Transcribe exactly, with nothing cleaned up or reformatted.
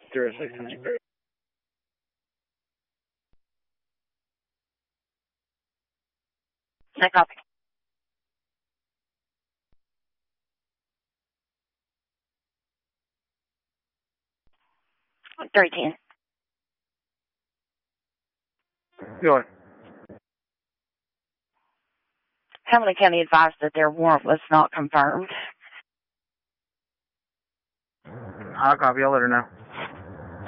zero six nine three. I copy. three ten. Go on. Hamilton County advised that their warrant was not confirmed. I'll copy. I'll let her know.